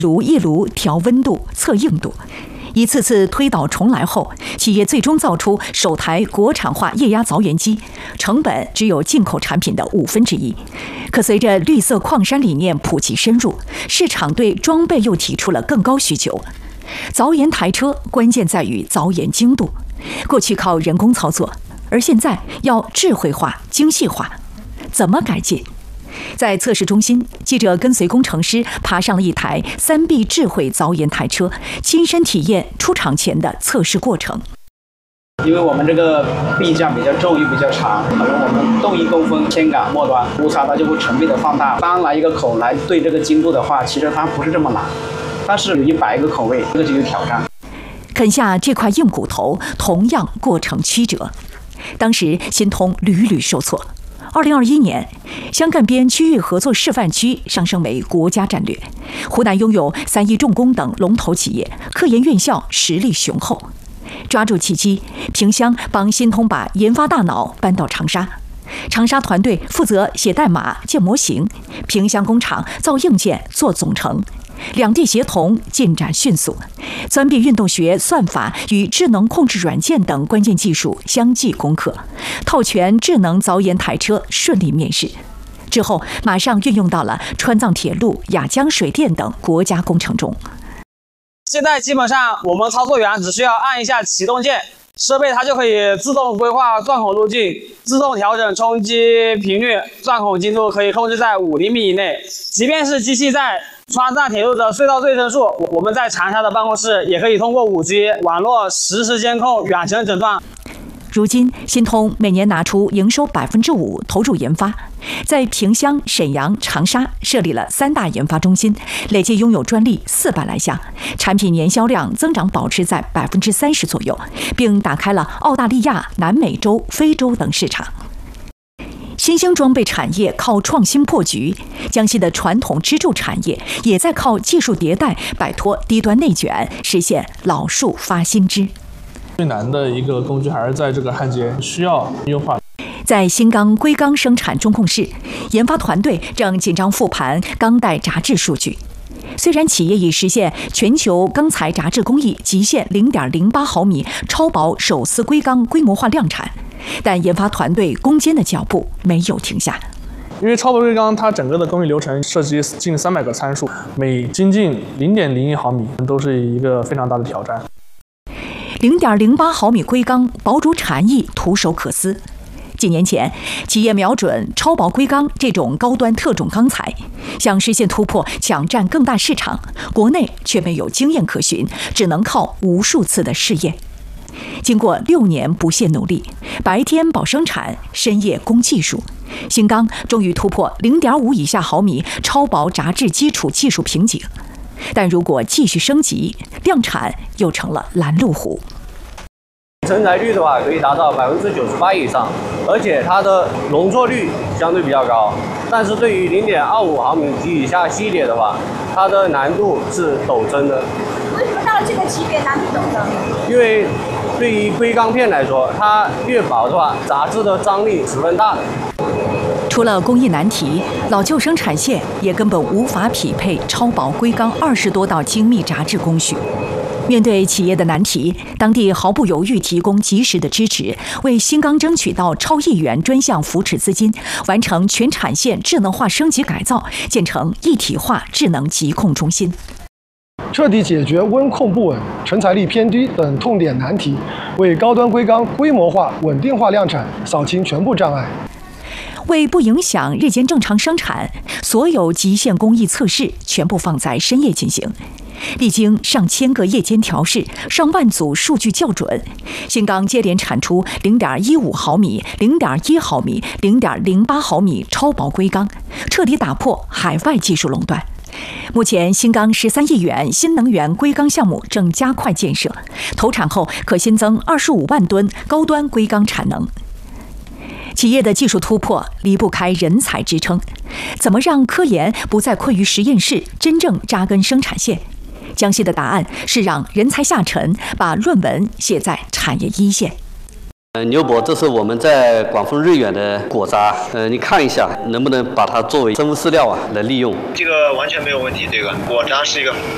炉一炉调温度、测硬度。一次次推倒重来后，企业最终造出首台国产化液压凿岩机，成本只有进口产品的1/5。可随着绿色矿山理念普及深入，市场对装备又提出了更高需求。凿岩台车关键在于凿岩精度，过去靠人工操作，而现在要智慧化、精细化。怎么改进？在测试中心，记者跟随工程师爬上了一台3B 智慧凿岩台车，亲身体验出厂前的测试过程。 因为我们这个臂架比较重又比较长，可能我们动1公分铅杆末端误差它就会成倍的放大。单来一个口来对这个精度的话，其实它不是这么难，但是有100个口位，这个就有挑战。 啃下这块硬骨头，同样过程曲折。当时新通屡屡受挫。2021年，湘赣边区域合作示范区上升为国家战略。湖南拥有3亿重工等龙头企业，科研院校实力雄厚。抓住契机，萍乡帮新通把研发大脑搬到长沙，长沙团队负责写代码、建模型，萍乡工厂造硬件、做总成。两地协同进展迅速，钻壁运动学算法与智能控制软件等关键技术相继攻克，套全智能凿岩台车顺利面世。之后马上运用到了川藏铁路、雅江水电等国家工程中。 现在基本上我们操作员只需要按一下启动键，设备它就可以自动规划钻孔路径，自动调整冲击频率，钻孔精度可以控制在5厘米以内。即便是机器在川藏铁路的隧道对称数，我们在长沙的办公室也可以通过5G 网络实时监控、远程诊断。 如今，新通每年拿出营收5%投入研发，在萍乡、沈阳、长沙设立了3大研发中心，累计拥有专利400来项，产品年销量增长保持在30%左右，并打开了澳大利亚、南美洲、非洲等市场。新兴装备产业靠创新破局，江西的传统支柱产业也在靠技术迭代摆脱低端内卷，实现老树发新枝。 最难的一个工序还是在这个焊接，需要优化。 在新钢硅钢生产中控室，研发团队正紧张复盘钢带炸制数据。虽然企业已实现全球钢材炸制工艺极限0.08毫米超薄手撕硅钢规模化量产，但研发团队攻坚的脚步没有停下。 因为超薄硅钢它整个的工艺流程涉及近300个参数，每精进0.01毫米都是一个非常大的挑战。 0.08毫米硅钢薄如蝉翼，徒手可撕。几年前，企业瞄准超薄硅钢这种高端特种钢材，想实现突破，抢占更大市场，国内却没有经验可循，只能靠无数次的试验。经过6年不懈努力，白天保生产，深夜攻技术，新钢终于突破0.5以下毫米超薄炸制基础技术瓶颈。但如果继续升级，量产又成了拦路虎。 成材率的话，可以达到98%以上，而且它的容错率相对比较高。但是对于0.25毫米及以下系列的话，它的难度是陡增的。 为什么到了这个级别难度陡增？ 因为对于硅钢片来说，它越薄的话，炸制的张力十分大的。 除了工艺难题，老旧生产线也根本无法匹配超薄硅钢20多道精密炸制工序。面对企业的难题，当地毫不犹豫提供及时的支持，为新钢争取到超1亿元专项扶持资金，完成全产线智能化升级改造，建成一体化智能疾控中心， 彻底解决温控不稳、成材力偏低等痛点难题，为高端硅钢规模化、稳定化量产扫清全部障碍。 为不影响日间正常生产，所有极限工艺测试全部放在深夜进行。历经上千个夜间调试，上万组数据校准，新钢接连产出0.15毫米、0.1毫米、0.08毫米超薄硅钢，彻底打破海外技术垄断。目前，新钢13亿元新能源硅钢项目正加快建设，投产后可新增25万吨高端硅钢产能。企业的技术突破离不开人才支撑，怎么让科研不再困于实验室，真正扎根生产线？江西的答案是让人才下沉，把论文写在产业一线。 牛博，这是我们在广丰瑞远的果渣，你看一下能不能把它作为生物饲料来利用？ 这个完全没有问题，这个果渣是一个